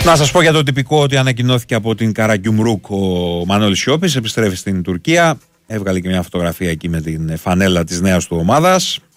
Να σας πω για το τυπικό ότι ανακοινώθηκε από την Καραγκιουμρούκ ο Μανώλης Σιώπης, επιστρέφει στην Τουρκία, έβγαλε και μια φωτογραφία εκεί με την φανέλα της νέας του ομάδας.